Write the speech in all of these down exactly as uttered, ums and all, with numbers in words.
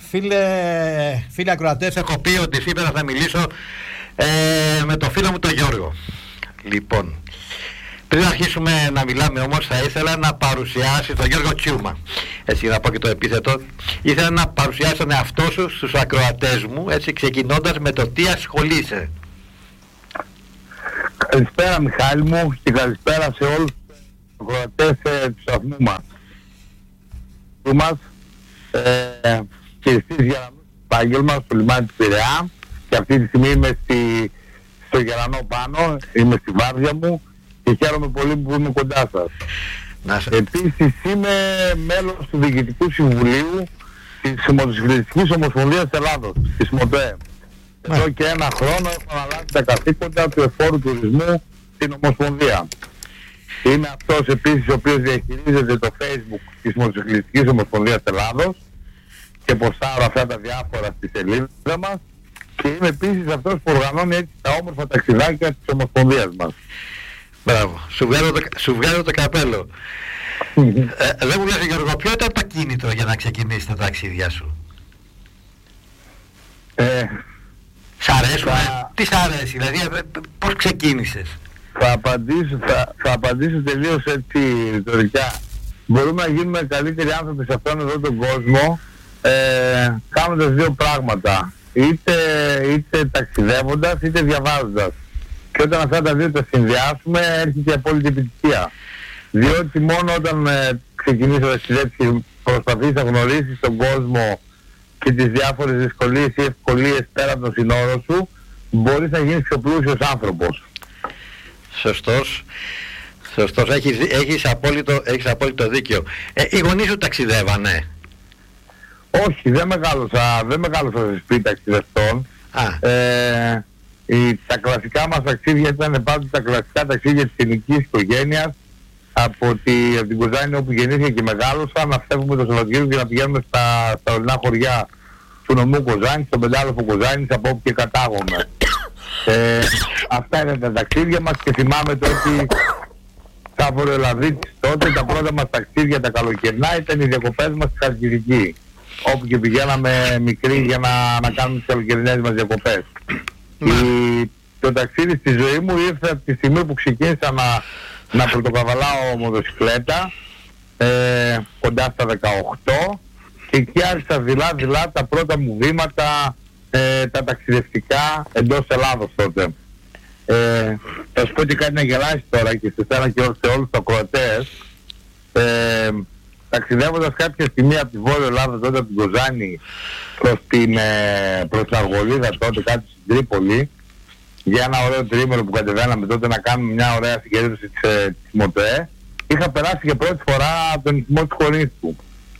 φίλε, φίλε ακροατές, έχω πει ότι σήμερα θα μιλήσω ε, με το φίλο μου τον Γιώργο. Λοιπόν, πριν αρχίσουμε να μιλάμε όμως, θα ήθελα να παρουσιάσει τον Γιώργο Τσιούμα, έτσι να πω και το επίθετο. Ήθελα να παρουσιάσει τον εαυτό σου στους ακροατές μου, έτσι ξεκινώντας με το τι ασχολείσαι. Καλησπέρα Μιχάλη μου και καλησπέρα σε όλους τους ακροατές ε, του σταθμού μας. Του μας ε, και εσείς Γερανός επάγγελμα στο λιμάνι του Πειραιά, και αυτή τη στιγμή είμαι στη, στο Γερανό πάνω, είμαι στη βάρδια μου και χαίρομαι πολύ που είμαι κοντά σας. Να σε... Επίσης είμαι μέλος του Διοικητικού Συμβουλίου της Μοτοσυκλετιστικής Ομοσπονδίας Ελλάδος, της ΜΟΤΟΕ. Εδώ και ένα χρόνο έχω αναλάβει τα καθήκοντα του εφόρου τουρισμού στην Ομοσπονδία. Είμαι αυτός επίσης ο οποίος διαχειρίζεται το Facebook της Μοτοσυκλετιστικής Ομοσπονδίας Ελλάδος και ποστάρω αυτά τα διάφορα στη σελίδα μας, και είμαι επίσης αυτός που οργανώνει έτσι τα όμορφα ταξιδάκια της Ομοσπονδίας μας. Μπράβο, σου βγάζω το, σου βγάζω το καπέλο. ε, δεν μου λες, Γιώργο, ποιο ήταν το κίνητρο για να ξεκινήσεις τα ταξίδια σου? Ε, Σ' αρέσουν, θα... ε? Τι σ' αρέσει, δηλαδή πώς ξεκίνησες? Θα απαντήσω, θα, θα απαντήσω τελείως έτσι ρητορικά. Μπορούμε να γίνουμε καλύτεροι άνθρωποι σε αυτόν εδώ τον κόσμο ε, κάνοντας δύο πράγματα. Είτε, είτε ταξιδεύοντας είτε διαβάζοντας. Και όταν αυτά τα δύο τα συνδυάσουμε έρχεται η απόλυτη επιτυχία. Διότι μόνο όταν ε, ξεκινήσεις να ταξιδέψεις και προσπαθείς να γνωρίσεις τον κόσμο και τις διάφορες δυσκολίες ή ευκολίες πέρα από τον συνόρο σου, μπορείς να γίνεις πιο πλούσιος άνθρωπος. Σωστός. Σωστός. Έχεις, έχεις, απόλυτο, έχεις απόλυτο δίκιο. Ε, οι γονείς σου ταξιδεύανε? Όχι, δεν μεγάλωσα, δεν μεγάλωσα σε σπίτι ταξιδευτών. Ε, οι, τα κλασικά μας ταξίδια ήταν πάντοτε τα κλασικά ταξίδια της ελληνικής οικογένειας. Από, τη, από την Κοζάνη όπου γεννήθηκα και μεγάλωσα, να φεύγουμε το Σαββατοκύριακο και να πηγαίνουμε στα, στα ορεινά χωριά του νομού Κοζάνη, στον πεντάλοφο Κοζάνης, από όπου και κατάγομαι. Ε, αυτά είναι τα ταξίδια μας, και θυμάμαι το ότι στα Βορειοελλαδίτης τότε τα πρώτα μας ταξίδια τα καλοκαιρινά ήταν οι διακοπές μας στη Χαλκιδική, όπου και πηγαίναμε μικροί για να, να κάνουμε τις καλοκαιρινές μας διακοπές. Η, το ταξίδι στη ζωή μου ήρθε από τη στιγμή που ξεκίνησα να, να πρωτοκαβαλάω μοτοσυκλέτα ε, κοντά στα δεκαοκτώ, και εκεί άρχισα δειλά δειλά τα πρώτα μου βήματα ε, τα ταξιδευτικά εντός Ελλάδος τότε. Ε, θα σου πω και κάτι να γελάσει τώρα και σε σένα και σε όλους τους ακροατές. Ε, ταξιδεύοντας κάποια στιγμή από τη Βόρεια Ελλάδα τότε, από την Κοζάνη προς την, ε, προς την Αργολίδα τότε, κάτι στην Τρίπολη, για ένα ωραίο τρίμηνο που κατεβαίναμε τότε να κάνουμε μια ωραία συγκέντρωση της, ε, της ΜΟΤΟΕ, είχα περάσει για πρώτη φορά τον ηθμό της Κορίνθου.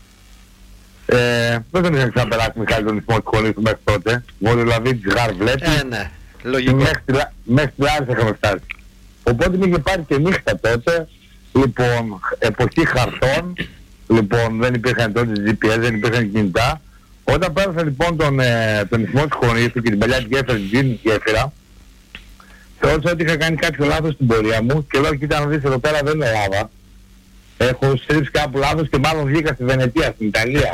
Ε, δεν τον είχα ξαναπεράσει, Μιχάλη, τον ηθμό της Κορίνθου μέχρι τότε. Βορειοελλαδίτης, Γάρ Βλέτη. Ε, ναι, λογικό. Μέχρι, μέχρι τη Λάρισα είχαμε φτάσει. Οπότε με είχε πάρει και νύχτα τότε. Λοιπόν, εποχή χαρτών. Λοιπόν, δεν υπήρχαν τότε τζι πι ες, δεν υπήρχαν κινητά. Όταν πέρασα λοιπόν τον, ε, τον ηθμό της Κορίνθου και την παλιά τη γέφυρα, την τζίνη γέφυρα, θεώρησα ότι είχα κάνει κάποιο λάθος στην πορεία μου και λέω, κοίτα να δεις, εδώ πέρα δεν είναι Ελλάδα. Έχω στρίψει κάπου λάθος και μάλλον βγήκα στη Βενετία, στην Ιταλία.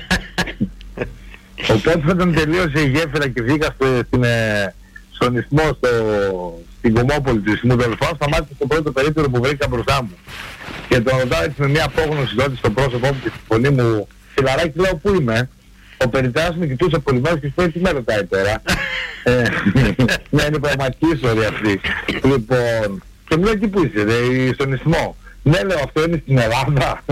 Οπότε όταν τελείωσε η γέφυρα και βγήκα στο, στην, ε, στον ηθμό, στο, στην Κομμόπολη του ηθμού του Ελφάου, σταμάτησα στο πρώτο περίπτερο που βρήκα μπροστά μου. Και τον ρωτάω έτσι με μια απόγνωση τότε στο πρόσωπό μου και στη φωνή μου, φιλαράκι, λέω, πού είμαι? Ο περιτέρας με κοιτούσε πολύ μέρος και σου λέει, τι με ρωτάει τώρα? ε, ναι, είναι πραγματική ιστορία αυτή. Λοιπόν, και μου λέει, τι που είσαι, δε, στον ηθμό? Ναι, λέω, αυτό είναι στην Ελλάδα.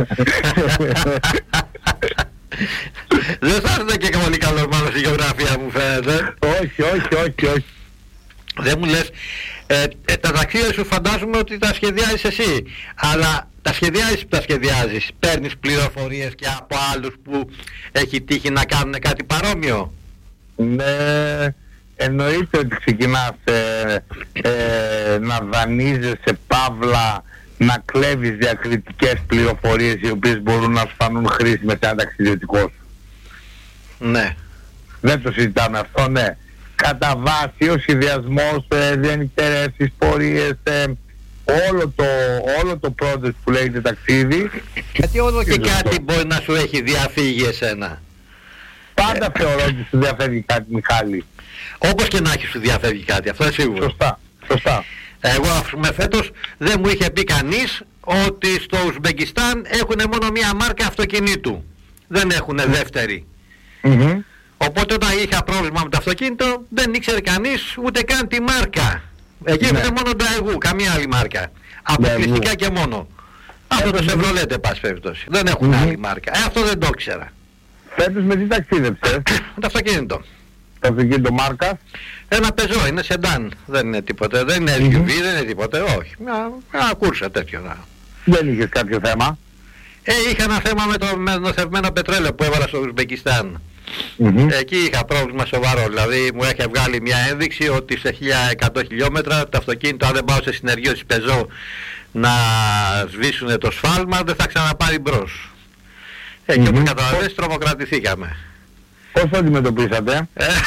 Δεν θα έρθει και πολύ καλό μάλλον στη γεωγραφία μου φαίνεται. Όχι, όχι, όχι, όχι. Δεν μου λες, ε, ε, τα ταξίδια σου φαντάζομαι ότι τα σχεδιάζεις εσύ, αλλά τα σχεδιάζεις που τα σχεδιάζεις, παίρνεις πληροφορίες και από άλλους που έχει τύχει να κάνουν κάτι παρόμοιο? Ναι, εννοείται ότι ξεκινάς ε, ε, να δανείζεσαι, παύλα, να κλέβεις διακριτικές πληροφορίες οι οποίες μπορούν να σου φανούν χρήσιμες σε ένα ταξιδιωτικό σου. Ναι. Δεν το συζητάμε αυτό, ναι. Κατά βάση ο σχεδιασμός, ε, διανυκτερεύσεις, πορείες, ε, όλο, το, όλο το project που λέγεται ταξίδι. Γιατί όλο και κάτι μπορεί να σου έχει διαφύγει εσένα. Πάντα θεωρώ ότι σου διαφεύγει κάτι, Μιχάλη. Όπως και να έχει σου διαφεύγει κάτι, αυτό είναι σίγουρο. Σωστά, σωστά. Εγώ με φέτος δεν μου είχε πει κανείς ότι στο Ουσμπεκιστάν έχουν μόνο μία μάρκα αυτοκινήτου. Δεν έχουν δεύτερη. Mm-hmm. Οπότε όταν είχα πρόβλημα με το αυτοκίνητο δεν ήξερε κανείς ούτε καν τη μάρκα. Εκεί έχουν ναι. μόνο Daewoo, καμία άλλη μάρκα. Αποκλειστικά και μόνο. Αυτό το Chevrolet, πάση περιπτώσει. Δεν έχουν mm-hmm. άλλη μάρκα. Ε, αυτό δεν το ήξερα. Φέτος με τι ταξίδεψες? Το αυτοκίνητο. Το αυτοκίνητο μάρκα? Ένα πεζό, είναι σεντάν. Δεν είναι τίποτε. Δεν είναι mm-hmm. ες γιου βι, δεν είναι τίποτε. Όχι. Μια, μια κούρσα τέτοιο. Να. Δεν είχες κάποιο θέμα? Ε, είχα ένα θέμα με το νοθευμένο πετρέλαιο που έβαλα στο Ουσμπεκιστάν. Mm-hmm. Εκεί είχα πρόβλημα σοβαρό. Δηλαδή μου είχε βγάλει μια ένδειξη ότι σε χίλια εκατό χιλιόμετρα το αυτοκίνητο, αν δεν πάω σε συνεργείο της Πεζό να σβήσουν το σφάλμα, δεν θα ξαναπάρει μπρος. Ε, mm-hmm. Και όπως καταλαβαίνεις τρομοκρατηθήκαμε. Πώς το αντιμετωπίσατε?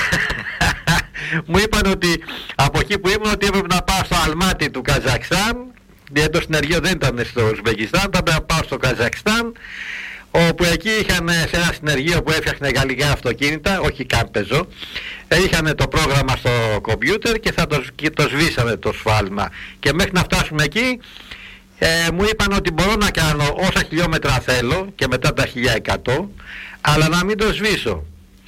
Μου είπαν ότι από εκεί που ήμουν ότι έπρεπε να πάω στο Αλμάτι του Καζακστάν, γιατί το συνεργείο δεν ήταν στο Ουσμπεκιστάν, θα έπρεπε να πάω στο Καζακστάν, όπου εκεί είχαν σε ένα συνεργείο που έφτιαχνε γαλλικά αυτοκίνητα, όχι καν πεζό, είχαν το πρόγραμμα στο κομπιούτερ και θα το, και το σβήσανε το σφάλμα. Και μέχρι να φτάσουμε εκεί ε, μου είπαν ότι μπορώ να κάνω όσα χιλιόμετρα θέλω και μετά τα χίλια εκατό, αλλά να μην το σβήσω.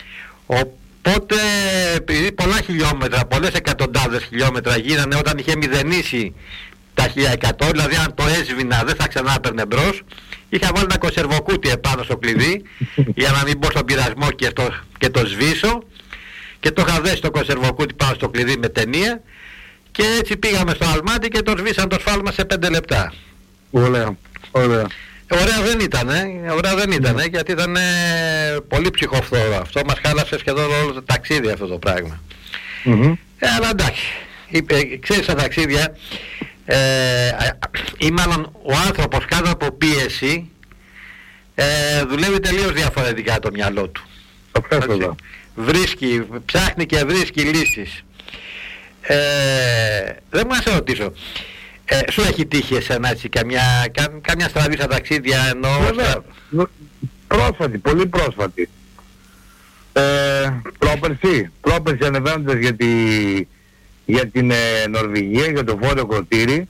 Οπότε επειδή πολλά χιλιόμετρα, πολλές εκατοντάδες χιλιόμετρα γίνανε όταν είχε μηδενίσει τα χίλια εκατό, δηλαδή αν το έσβηνα δεν θα ξανά έπαιρνε μπρος, είχα βάλει ένα κονσερβοκούτι επάνω στο κλειδί για να μην μπω στον πειρασμό και το, και το σβήσω, και το είχα δέσει το κονσερβοκούτι πάνω στο κλειδί με ταινία, και έτσι πήγαμε στο Αλμάτι και το σβήσαν το σφάλμα σε πέντε λεπτά. Ωραία, ωραία. Ωραία δεν ήταν, ε. Ωραία δεν ήταν, ε, γιατί ήταν ε, πολύ ψυχοφθόρο αυτό, μας χάλασε σχεδόν όλο το ταξίδι αυτό το πράγμα. Mm-hmm. Ε, αλλά εντάξει, ε, ξέρεις τα ταξίδια, ε, ή μάλλον ο άνθρωπος κάτω από πίεση ε, δουλεύει τελείως διαφορετικά το μυαλό του. Okay. Βρίσκει, ψάχνει και βρίσκει λύσεις. Ε, δεν μου να σε ρωτήσω, ε, σου έχει τύχει εσένα έτσι καμιά, κα, καμιά στραβή στα ταξίδια εννοώ? Βέβαια, πρόσφατη, πολύ πρόσφατη. Ε, πρόπερση, πρόπερση ανεβαίνοντας για, τη, για την ε, Νορβηγία, για το Βόρειο Κροτήρι,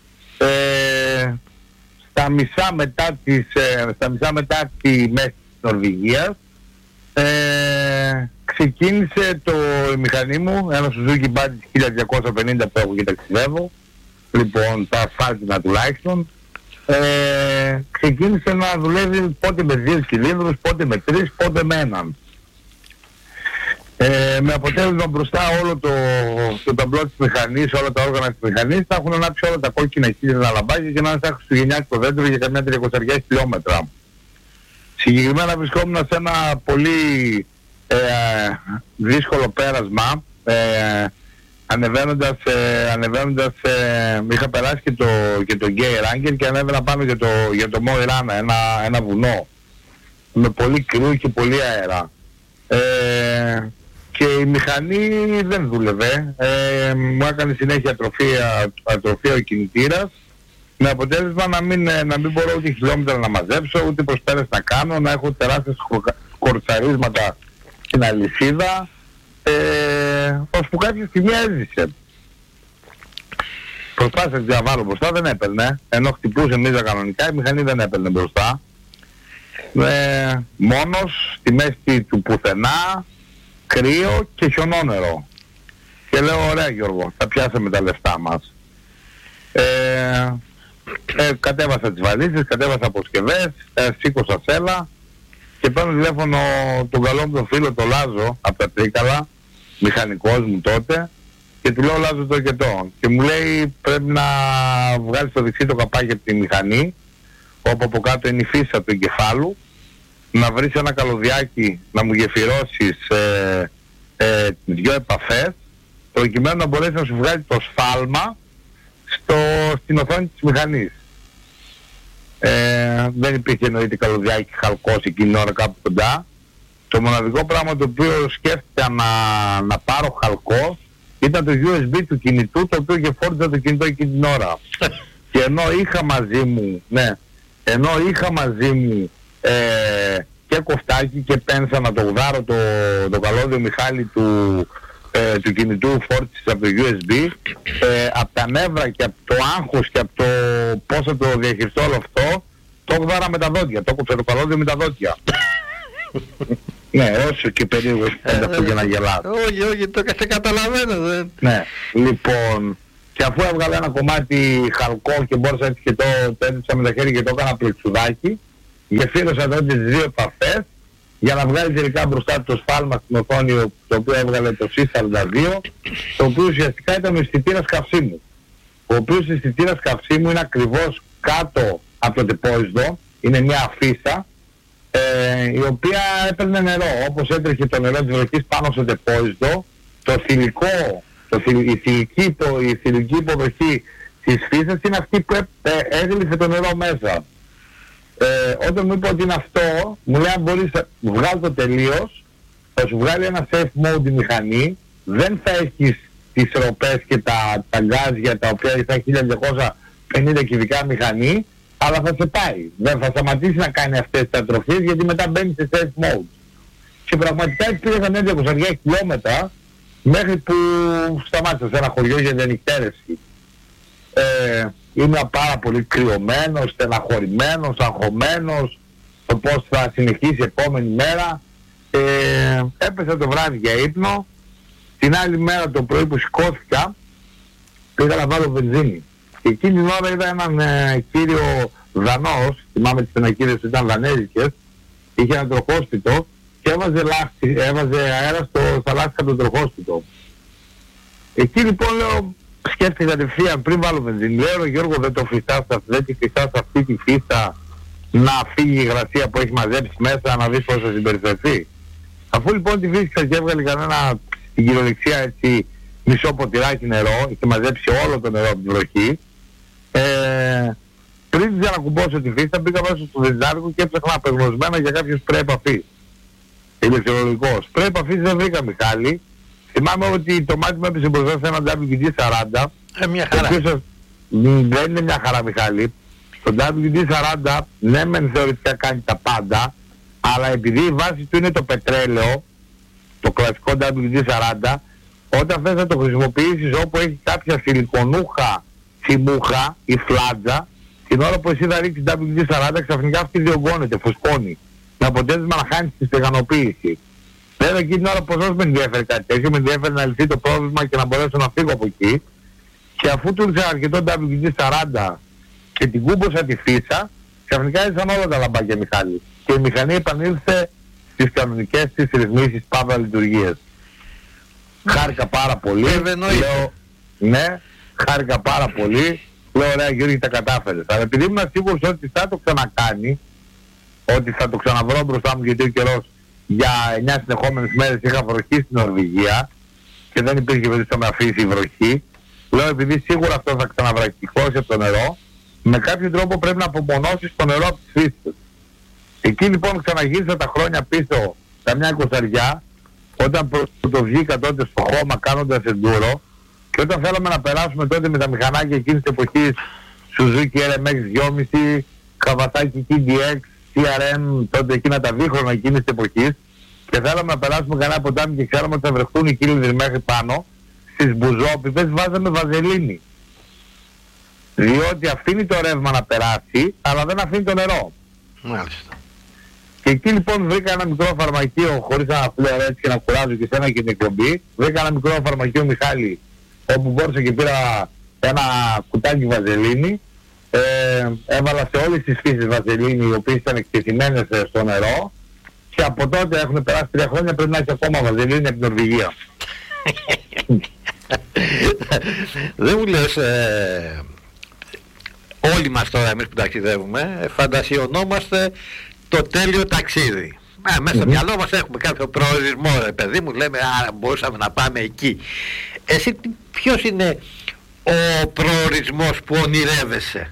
ε, στα μισά μετά, τις, ε, στα μισά μετά τη μέση της Νορβηγίας, ε, ξεκίνησε το η μηχανή μου, ένα Suzuki Badge χίλια διακόσια πενήντα που έχω και ταξιδεύω, λοιπόν τα ασφάλτινα τουλάχιστον, ε, ξεκίνησε να δουλεύει πότε με δύο κυλίνδρους, πότε με τρεις, πότε με έναν. Ε, με αποτέλεσμα μπροστά όλο το, το ταμπλό της μηχανής, όλα τα όργανα της μηχανής, θα έχουν ανάψει όλα τα κόκκινα χίλια λαμπάκια και να είναι σαν χριστουγεννιάτικο δέντρο για καμιά τριακόσια χιλιόμετρα. Συγκεκριμένα βρισκόμουν σε ένα πολύ ε, δύσκολο πέρασμα, ε, ανεβαίνοντας, ε, ανεβαίνοντας ε, είχα περάσει και το, και το Γκέι Ράγκερ και ανέβαινα πάνω για το, για το Μόιράνα, ένα, ένα βουνό με πολύ κρύο και πολύ αέρα. Ε, και η μηχανή δεν δούλευε, ε, μου έκανε συνέχεια ατροφία, ατροφία ο κινητήρας, με αποτέλεσμα να μην, να μην μπορώ ούτε χιλιόμετρα να μαζέψω, ούτε προσπέρες να κάνω, να έχω τεράστιες κορτσαρίσματα στην αλυσίδα, ε, ώσπου κάποια στιγμή έζησε. Προσπάθησα να διαβάλω μπροστά, δεν έπαιρνε, ενώ χτυπούσε μίζα κανονικά, η μηχανή δεν έπαιρνε μπροστά. Ε, μόνος, στη μέση του πουθενά, κρύο και χιονόνερο. Και λέω, ωραία Γιώργο, θα πιάσαμε τα λεφτά μας. Ε, ε, κατέβασα τις βαλίτσες, κατέβασα αποσκευές, ε, σήκωσα σέλα και παίρνω τηλέφωνο τον καλό μου τον φίλο, τον Λάζο, από τα Τρίκαλα, μηχανικός μου τότε, και του λέω, Λάζο το και το. Και μου λέει, πρέπει να βγάλεις το δεξί το καπάκι από τη μηχανή, όπου από κάτω είναι η φύσα του εγκεφάλου, να βρεις ένα καλωδιάκι να μου γεφυρώσεις ε, ε, τις δυο επαφές, προκειμένου να μπορέσει να σου βγάλει το σφάλμα στο, στην οθόνη της μηχανής. Ε, δεν υπήρχε εννοείται καλωδιάκι χαλκός εκείνη την ώρα κάπου κοντά. Το μοναδικό πράγμα το οποίο σκέφτηκα να, να πάρω χαλκό ήταν το γιου ες μπι του κινητού, το οποίο και φόρτιζα το κινητό εκείνη την ώρα. Και ενώ είχα μαζί μου, ναι, ενώ είχα μαζί μου ε, και κοφτάκι και πένσα να το γδάρω το, το καλώδιο Μιχάλη του, ε, του κινητού φόρτισης από το γιου ες μπι, ε, από τα νεύρα και από το άγχος και από το πώς θα το διαχειριστώ όλο αυτό, το γδάρα με τα δόντια, το κόψα το καλώδιο με τα δόντια. Ναι, όσο και περίεργο είναι αυτό για να γελάω. Όχι, όχι, το καταλαβαίνω. Δεν... Ναι, λοιπόν, και αφού έβγαλε ένα κομμάτι χαλκό και μπόρεσα έτσι και το, το έντυψα με τα χέρια και το έκανα πλεξουδάκι, γεφύρωσα εδώ τις δύο επαφές για να βγάλει τελικά μπροστά το σφάλμα στην οθόνη, το οποίο έβγαλε το σι σαράντα δύο, το οποίο ουσιαστικά ήταν ο αισθητήρας καυσίμου. Ο οποίος αισθητήρας καυσίμου είναι ακριβώς κάτω από το τεπόισδο, είναι μια αφίσα, ε, η οποία έπαιρνε νερό. Όπως έτρεχε το νερό της βροχής πάνω στο τεπόισδο, το θηλυκό, το θηλυ, η, θηλυκή, η θηλυκή υποδοχή της φύσας είναι αυτή που ε, έγλυφε το νερό μέσα. Ε, όταν μου είπε ότι είναι αυτό, μου λέει αν μπορείς βγάλει το τελείως, θα σου βγάλει ένα safe mode η μηχανή, δεν θα έχεις τις ροπές και τα, τα γκάζια τα οποία θα έχει χίλια διακόσια πενήντα κυβικά μηχανή, αλλά θα σε πάει. Δεν θα σταματήσει να κάνει αυτές τις ατροφίες γιατί μετά μπαίνει σε safe mode. Και πραγματικά έτσι πήγα καμιά διακόσια χιλιόμετρα μέχρι που σταμάτησα σε ένα χωριό για την νυχτέρευση. Ε, Ήμουν πάρα πολύ κρυωμένος, στεναχωρημένος, αγχωμένος το πώς θα συνεχίσει η επόμενη μέρα. Ε, έπεσα το βράδυ για ύπνο. Την άλλη μέρα το πρωί που σηκώθηκα πήγα να βάλω βενζίνη. Και εκείνη την ώρα είδα έναν ε, κύριο Δανός, θυμάμαι τις πινακίδες που ήταν δανέζικες, είχε ένα τροχόσπιτο και έβαζε, λάστι, έβαζε αέρα στο θαλάσσια το τροχόσπιτο. Εκεί λοιπόν λέω, σκέφτηκα κατευθείαν πριν βάλω βενζίνη, λέω Γιώργο δεν το φυσάς, δεν τη φυσάς αυτή τη φύσα να φύγει η υγρασία που έχει μαζέψει μέσα, να δεις πώς θα συμπεριφερθεί. Αφού λοιπόν τη φύσηξα και έβγαλε κανένα στην κυριολεξία έτσι μισό ποτηράκι νερό, είχε μαζέψει όλο το νερό από την βροχή, ε, πριν για να κουμπώσω τη φύσα πήγα μέσα στο βενζινάδικο και έψαχνα απεγνωσμένα για κάποιο σπρέι επαφής. Ηλεκτρολογικό. Σπρέι επαφής δεν βρήκα Μιχάλη. Θυμάμαι ότι το μάτι μου έπεσε μπροστά σε ένα ντάμπλιου ντι σαράντα. Ε, μια χαρά. Σας... Δεν είναι μια χαρά Μιχάλη. Το ντάμπλιου ντι σαράντα ναι μεν θεωρητικά κάνει τα πάντα, αλλά επειδή η βάση του είναι το πετρέλαιο, το κλασικό ντάμπλιου ντι σαράντα, όταν θες να το χρησιμοποιήσεις όπου έχει κάποια σιλικονούχα τσιμούχα ή φλάτζα, την ώρα που εσύ θα ρίξεις ντάμπλιου ντι σαράντα ξαφνικά αυτή διωγγώνεται, φουσκώνει. Με αποτέλεσμα να χάνεις τη στεγανοποίηση. Βέβαια εκείνη την ώρα πως με ενδιαφέρει κάτι τέτοιο, με ενδιαφέρει να λυθεί το πρόβλημα και να μπορέσω να φύγω από εκεί. Και αφού του ήρθα αρκετό ντάμπλιου ντι σαράντα και την κούμποσα τη φύσα, ξαφνικά ήρθαν όλα τα λαμπάκια Μιχάλη. Και η μηχανή επανήλθε στις κανονικές της ρυθμίσεις παύλα λειτουργίες. Χάρηκα πάρα πολύ. Λέω, ναι, χάρηκα πάρα πολύ. Λέω ωραία Γιώργη τα κατάφερες. Αλλά επειδή ήμουν σίγουρος ότι θα το ξανακάνει, ότι θα το ξαναβρω μπροστά μου γιατί ο καιρός για εννιά συνεχόμενες μέρες είχα βροχή στην Νορβηγία και δεν υπήρχε περίπτωση να με αφήσει η βροχή. Λέω επειδή σίγουρα αυτό θα ξαναβρακικώσει από το νερό, με κάποιο τρόπο πρέπει να απομονώσεις το νερό από τις φύσες. Εκεί λοιπόν ξαναγύρισα τα χρόνια πίσω, τα μια εικοσαριά, όταν το βγήκα τότε στο χώμα κάνοντας εντούρο και όταν θέλαμε να περάσουμε τότε με τα μηχανάκια εκείνης της εποχής Suzuki αρ εμ εξ δυόμισι, Kawasaki κέι ντι εξ, σι αρ εμ, τότε εκείνα τα δίχρονα εκείνης της εποχής και θέλαμε να περάσουμε κανένα ποτάμι και ξέραμε ότι θα βρεχτούν οι κύλινδροι μέχρι πάνω, στις μπουζόπιπες βάζαμε βαζελίνη. Διότι αφήνει το ρεύμα να περάσει, αλλά δεν αφήνει το νερό. Μάλιστα. Και εκεί λοιπόν βρήκα ένα μικρό φαρμακείο, χωρίς να φλερώ έτσι και να κουράζω και σένα και την εκπομπή, βρήκα ένα μικρό φαρμακείο Μιχάλη, όπου μπόρεσα και πήρα ένα κουτάκι βαζελίνη, ε, έβαλα σε όλες τις φύσεις βαζελίνη, οι οποίες ήταν εκτεθειμένες στο νερό, και από τότε έχουν περάσει τρία χρόνια, πρέπει να έχει ακόμα βαζελίνη από την Νορβηγία. Δεν μου λες, ε, όλοι μας τώρα εμείς που ταξιδεύουμε, φαντασιωνόμαστε το τέλειο ταξίδι. Ε, μέσα στο mm-hmm. μυαλό μας έχουμε κάποιο προορισμό, ρε παιδί μου, λέμε άρα μπορούσαμε να πάμε εκεί. Εσύ ποιος είναι ο προορισμός που ονειρεύεσαι?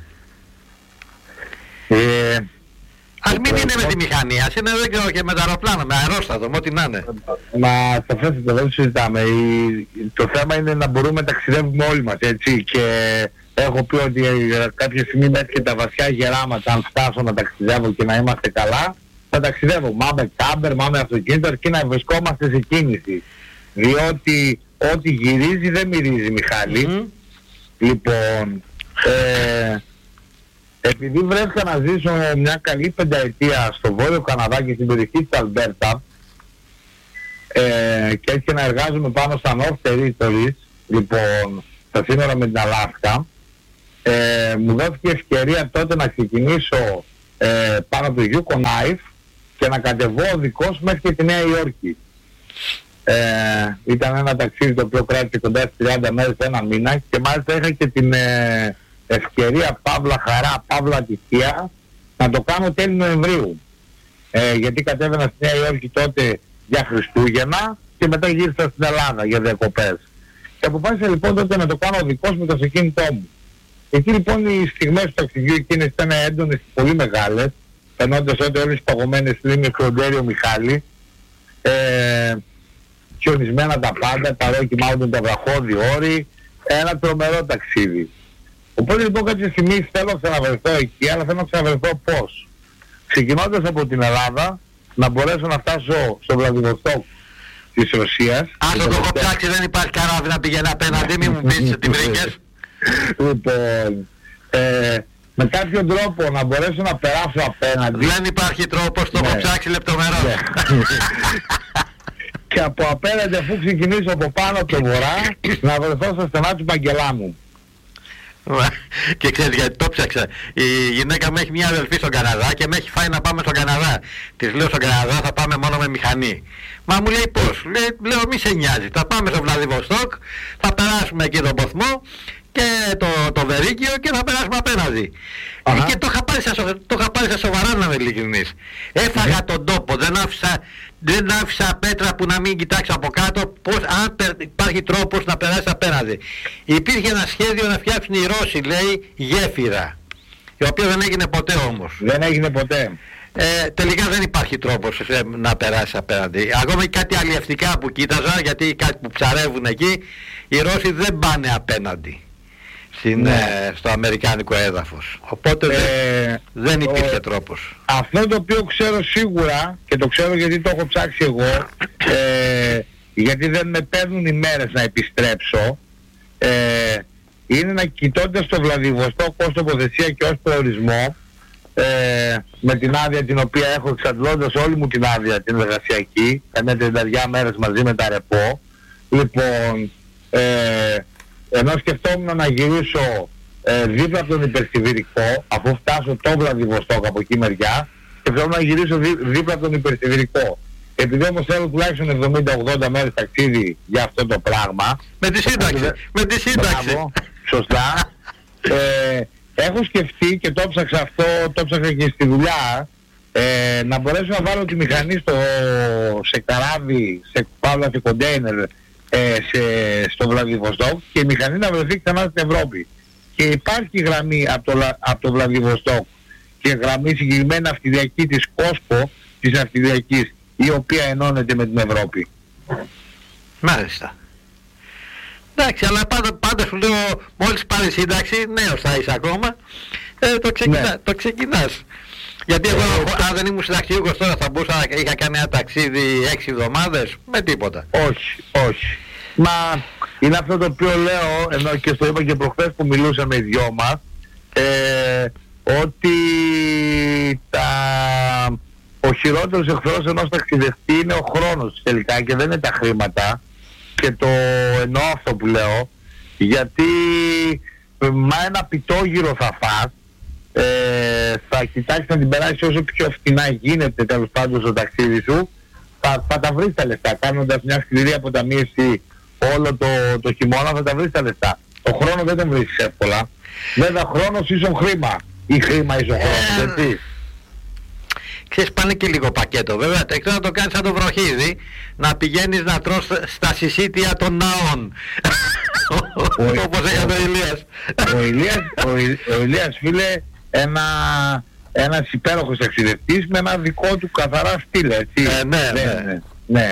Ε, Ας μην είναι με τη μηχανή, ας είναι εδώ και με το αεροπλάνο, με αερόστατο, με ό,τι να είναι. Μα σαφέστατα δεν συζητάμε. Το θέμα είναι να μπορούμε να ταξιδεύουμε όλοι μας, έτσι. Και έχω πει ότι κάποια στιγμή μέχρι και τα βασιά γεράματα, αν φτάσω να ταξιδεύω και να είμαστε καλά, θα ταξιδεύω. Μα με κάμπερ, μα με αυτοκίνητο, αρκεί να βρισκόμαστε σε κίνηση. Διότι ό,τι γυρίζει δεν μυρίζει, Μιχάλη. Mm-hmm. Λοιπόν, ε, επειδή βρέθηκα να ζήσω μια καλή πενταετία στο Βόρειο Καναδά και στην περιοχή της Αλμπέρτα, ε, και έτσι να εργάζομαι πάνω στα North Territories, λοιπόν, στα σύνορα με την Αλάσκα, ε, μου δόθηκε ευκαιρία τότε να ξεκινήσω ε, πάνω από το Yukon Knife και να κατεβώ οδικός μέχρι και τη Νέα Υόρκη. Ε, ήταν ένα ταξίδι το οποίο κράτησε κοντά στις τριάντα μέρες, ένα μήνα, και μάλιστα είχα και την ε, ευκαιρία, παύλα χαρά, παύλα ατυχία, να το κάνω τέλη Νοεμβρίου. Ε, γιατί κατέβαινα στη Νέα Υόρκη τότε για Χριστούγεννα και μετά γύρισα στην Ελλάδα για διακοπές. Και αποφάσισα λοιπόν τότε να το κάνω οδικός με το αυτοκίνητό μου. Εκεί λοιπόν οι στιγμές του ταξιδιού εκείνες ήταν έντονες και πολύ μεγάλες, φαινόντας ότι όλες οι παγωμένες λίμνες Κροντέριο Μιχάλη, ε, χιονισμένα τα πάντα, τα Rocky Mountain, τα βραχώδη όρη, ένα τρομερό ταξίδι. Οπότε λοιπόν κάποια στιγμή θέλω να ξαναβρεθώ εκεί, αλλά θέλω να ξαναβρεθώ πώς. Ξεκινώντας από την Ελλάδα, να μπορέσω να φτάσω στο Βλαδιβοστόκ της Ρωσίας. Αν το έχω ψάξει δεν υπάρχει καράβι να πηγαίνει απέναντι, μη μου πεις τι βρήκες. Λοιπόν, ε, με κάποιον τρόπο να μπορέσω να περάσω απέναντι. Δεν υπάρχει τρόπος, το έχω ψάξει λεπτομερώς. Ναι. Και από απέναντι, αφού ξεκινήσω από πάνω από το βορρά, να βρεθώ στα στενά του Μαγκελάνου. Και ξέρεις γιατί το ψάξα. Η γυναίκα μου έχει μια αδελφή στον Καναδά και με έχει φάει να πάμε στον Καναδά. Της λέω στον Καναδά θα πάμε μόνο με μηχανή. Μα μου λέει πώς. Λέει, λέω μη σε νοιάζει. Θα πάμε στο Βλαδιβοστόκ, θα περάσουμε εκεί τον Ποθμό και το, το Βερίκιο και θα περάσουμε απέναντι. Uh-huh. Και το είχα πάρει στα σο, σοβαρά, να είμαι ειλικρινής. Έφαγα uh-huh. τον τόπο, δεν άφησα, δεν άφησα πέτρα που να μην κοιτάξω από κάτω, πώς, αν περ, υπάρχει τρόπος να περάσει απέναντι. Υπήρχε ένα σχέδιο να φτιάξουν οι Ρώσοι, λέει, γέφυρα, η οποία δεν έγινε ποτέ όμως. Δεν έγινε ποτέ. Ε, τελικά δεν υπάρχει τρόπος ε, να περάσει απέναντι. Ακόμα και κάτι αλλιευτικά που κοίταζα, γιατί κάτι που ψαρεύουν εκεί, οι Ρώσοι δεν πάνε απέναντι. Στην, ναι. ε, στο αμερικάνικο έδαφος. Οπότε ε, δεν υπήρχε ο, τρόπος. Αυτό το οποίο ξέρω σίγουρα, και το ξέρω γιατί το έχω ψάξει εγώ, ε, γιατί δεν με παίρνουν οι μέρες να επιστρέψω, ε, είναι να κοιτώντας το Βλαδιβοστόκ ως τοποθεσία και ως προορισμό, ε, με την άδεια την οποία έχω, εξαντλώντας όλη μου την άδεια την εργασιακή, καμιά τριάντα μέρες μαζί με τα ρεπό, λοιπόν, ε, ενώ σκεφτόμουν να γυρίσω ε, δίπλα από τον υπερσιβηρικό, αφού φτάσω το Βλαδιβοστόκ από εκεί μεριά, σκεφτόμουν να γυρίσω δί, δίπλα από τον υπερσιβηρικό. Επειδή όμως θέλω τουλάχιστον εβδομήντα με ογδόντα μέρες ταξίδι για αυτό το πράγμα. Με τη σύνταξη, δε... με τη σύνταξη. Μπράβο, σωστά. ε, έχω σκεφτεί και το ψάξα αυτό, το ψάξα και στη δουλειά, ε, να μπορέσω να βάλω τη μηχανή στο, σε καράβι, σε παύλα και κοντέινερ, Ε, σε, στο Βλαδιβοστόκ και η μηχανή να βρεθεί ξανά στην Ευρώπη. Και υπάρχει γραμμή από το, από το Βλαδιβοστόκ και γραμμή συγκεκριμένα ναυτιλιακή της Κόσκο, της ναυτιλιακής, η οποία ενώνεται με την Ευρώπη. Μάλιστα. Εντάξει, αλλά πάντα, πάντα σου λέω, μόλις πάρει σύνταξη, νέος θα είσαι ακόμα, ε, το, ξεκινά, ναι. το ξεκινάς. Γιατί εγώ, ε, αν δεν ήμουν συνταξιούχος τώρα, θα μπορούσα να είχα κάνει ένα ταξίδι έξι εβδομάδες με τίποτα. Όχι, όχι. Μα είναι αυτό το οποίο λέω, ενώ και στο είπα και προχθές που μιλούσαμε οι δυο μας, ε, ότι τα... ο χειρότερος εχθρός ενός ταξιδευτή είναι ο χρόνος τελικά και δεν είναι τα χρήματα. Και το εννοώ αυτό που λέω, γιατί μα ένα πιτόγυρο θα φας, Ε, θα κοιτάξεις να την περάσεις όσο πιο φτηνά γίνεται τέλος πάντων στο ταξίδι σου, θα, θα τα βρεις τα λεφτά. Κάνοντας μια σκληρή αποταμίευση όλο το, το χειμώνα θα τα βρεις τα λεφτά. Το χρόνο δεν τον βρίσκεις εύκολα. Βέβαια χρόνος ίσον χρήμα ή χρήμα ίσον χρόνος, έτσι. Ξέρεις, πάνε και λίγο πακέτο βέβαια, εκτός να το κάνεις σαν το βροχίδι, να πηγαίνεις να τρως στα συσίτια των ναών. Όπως έκανε ο Ηλίας. Ο Ηλίας, ο, ο Ηλίας φίλε, ένα, ένας υπέροχος ταξιδευτής με ένα δικό του καθαρά στυλ, έτσι. Ε, ναι, ναι, ναι. ναι.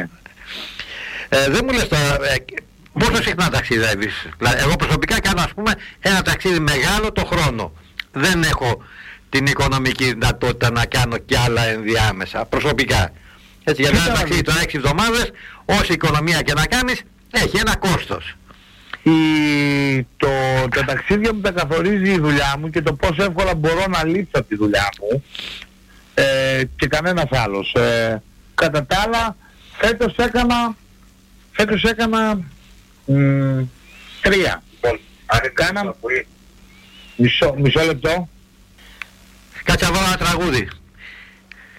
Ε, δεν μου λες τώρα, ε, πόσο συχνά ταξιδεύεις? Εγώ προσωπικά κάνω, ας πούμε, ένα ταξίδι μεγάλο το χρόνο. Δεν έχω την οικονομική δυνατότητα να κάνω κι άλλα ενδιάμεσα, προσωπικά. Έτσι, για ένα ταξίδι των έξι εβδομάδες, όση οικονομία και να κάνεις, έχει ένα κόστος. Η, το, τα ταξίδια μου τα καθορίζει η δουλειά μου και το πόσο εύκολα μπορώ να λείψω από τη δουλειά μου ε, και κανένας άλλος. Ε, κατά τα άλλα, φέτος έκανα, φέτος έκανα μ, τρία. Κάνα, μισό, μισό λεπτό. Κάτσε να βάλω ένα τραγούδι.